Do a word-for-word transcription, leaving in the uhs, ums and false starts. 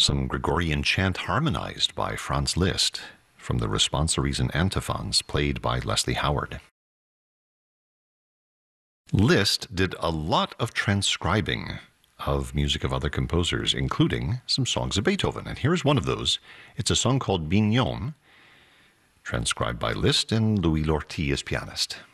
some Gregorian chant harmonized by Franz Liszt from the responsories and antiphons played by Leslie Howard. Liszt did a lot of transcribing of music of other composers, including some songs of Beethoven. And here's one of those. It's a song called Bignon, transcribed by Liszt and Louis Lortie as pianist.